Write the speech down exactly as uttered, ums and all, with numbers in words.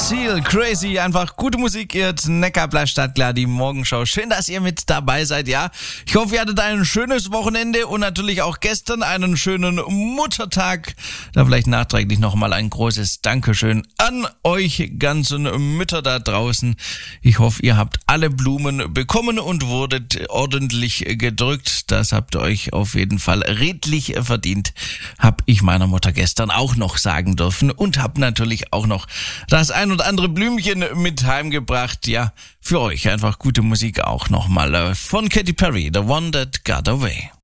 Seal, crazy, einfach gute Musik, ihr Neckarplatz Stadtklar, die Morgenschau. Schön, dass ihr mit dabei seid, ja. Ich hoffe, ihr hattet ein schönes Wochenende und natürlich auch gestern einen schönen Muttertag. Da vielleicht nachträglich nochmal ein großes Dankeschön an euch ganzen Mütter da draußen. Ich hoffe, ihr habt alle Blumen bekommen und wurdet ordentlich gedrückt. Das habt ihr euch auf jeden Fall redlich verdient. Hab ich meiner Mutter gestern auch noch sagen dürfen und hab natürlich auch noch das ein oder andere Blümchen mit heimgebracht. Ja, für euch einfach gute Musik auch nochmal von Katy Perry, The One That Got Away.